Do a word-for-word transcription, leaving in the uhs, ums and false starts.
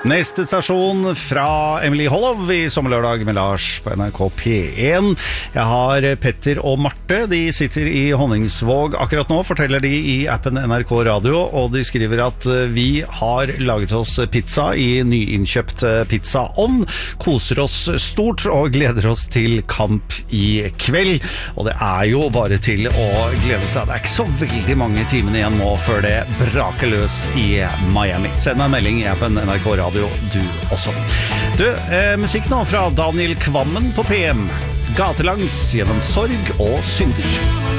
Neste stasjon fra Emily Hollov I Sommerlørdag med Lars på N R K P en. Jeg har Petter og Marte. De sitter I Honningsvåg akkurat nå, forteller de I appen N R K Radio, og de skriver at vi har laget oss pizza I nyinnkjøpt pizzaovn, koser oss stort og gleder oss til kamp I kveld. Og det er jo bare til å glede seg. Det er ikke så veldig mange timene igjen nå før det braker løs I Miami. Send meg en melding I appen N R K Radio du også. Du, eh, musikk nå fra Daniel Kvammen på P M. Gatelangs gjennom sorg og synder.